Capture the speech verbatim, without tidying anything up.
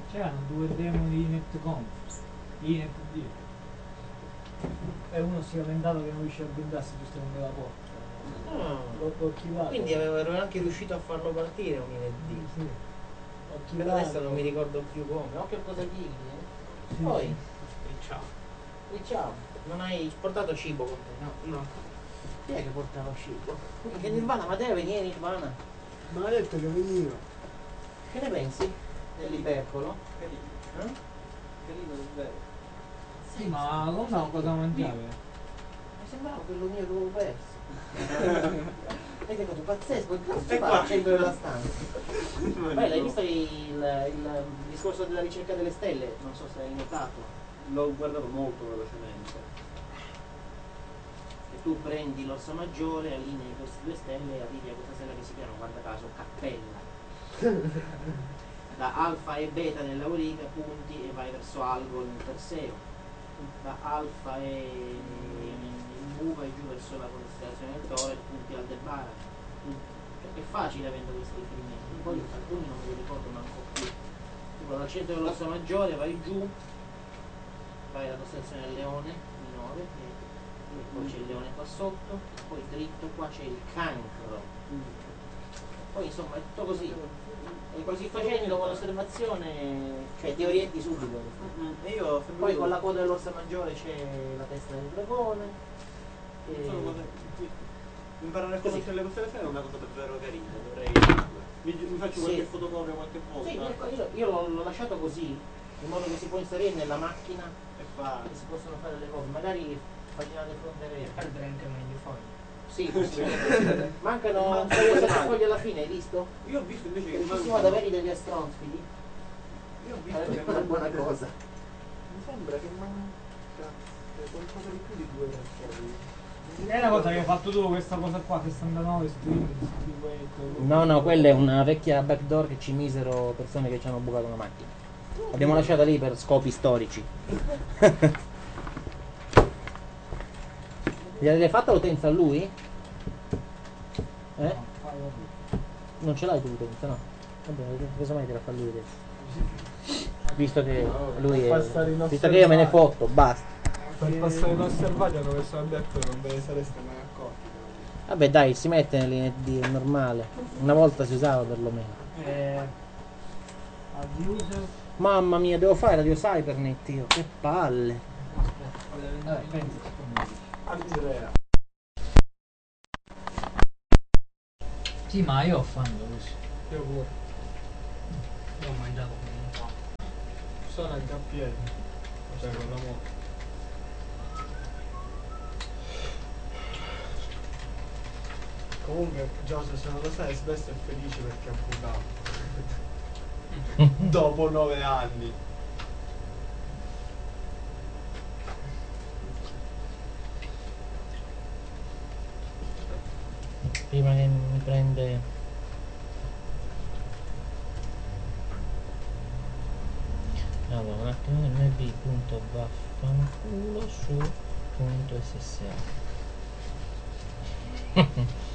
C'erano due demo di Netconf, Inet D. E uno si lamentava che non riusciva a blindarsi giustamente la porta. Ah, L'ho, l'ho chivato. quindi ero anche riuscito a farlo partire un I N D. Sì. L'ho Per chivato. adesso non mi ricordo più come. Occhio cosa chili, eh. Sì, Poi, sì. Ciao. e ciao, non hai portato cibo con te? No, no. Chi è che portava cibo? Che Nirvana, ma te vieni Nirvana? Ma ha detto che veniva. Che ne pensi? Dell'ipercolo? Carino. Eh? Carino davvero. Sì, ma come cosa mangiavi? Mi sembrava quello mio che avevo perso. Hai detto pazzesco, che cazzo E fa qua. al centro della stanza? Beh, l'hai visto il, il, il discorso della ricerca delle stelle? Non so se hai notato. L'ho guardato molto velocemente. E tu prendi l'orsa maggiore, allinei queste due stelle e arrivi a questa stella che si chiama, guarda caso, Cappella. Da alfa e beta nell'Auriga punti e vai verso Algol nel Perseo. Da alfa e U vai giù verso la costellazione del Toro e punti Aldebaran. È facile avendo questi riferimenti, poi alcuni non me li ricordo manco più. Tipo dal centro dell'orsa maggiore vai giù, vai alla costellazione del Leone minore e, e poi c'è il Leone qua sotto, poi dritto qua c'è il Cancro. Poi insomma è tutto così. E così facendo con l'osservazione, cioè ti orienti subito. E io Poi con la coda dell'orsa maggiore c'è la testa del dragone. E... sono cose. Imparare a Così. conoscere le costellazioni è una cosa davvero carina, dovrei farla. Mi, mi faccio qualche Sì. fotocopia qualche volta. Sì, ecco, io, io l'ho, l'ho lasciato così, in modo che si può inserire nella macchina E fa. e si possono fare le cose. Magari facciamo diffondere. Perdere anche meglio fogli. Sì, possibilmente. Mancano un paio di foglie alla fine, hai visto? Io ho visto invece che Riuscissimo mancano- ad avere degli astronfili, Io ho visto sarebbe che una buona manca- cosa. Mi sembra che manca qualcosa di più di due tre fogli. È una cosa che hai fatto tu, questa cosa qua, sessantanove stream, scrivetto. No, no, quella è una vecchia backdoor che ci misero persone che ci hanno bucato una macchina. L'abbiamo lasciata lì per scopi storici. Gli avete fatto l'utenza a lui? Eh? Non ce l'hai tu l'utenza, no? Vabbè, cosa mai te la fa lui adesso? Visto che lui è... Passare in Visto che io me ne fotto, basta. Per passare inosservati hanno messo al letto e non ve ne sareste mai accorti. Vabbè dai, si mette nell'I N D, è normale. Una volta si usava perlomeno. Eh, ad user. Mamma mia, devo fare Radio Cybernet io, che palle. Eh, pensi, Andrea. sì, ma io ho fatto così. Io pure. Io ho mangiato un po'. Sono anche a piedi. Cioè con la moto. Comunque, Giorgio, se non lo sai, Sbest è felice perché ha bucato. Dopo nove anni. Prima che mi prende... Allora, un attimo, mb.vaffanculo su punto ssa.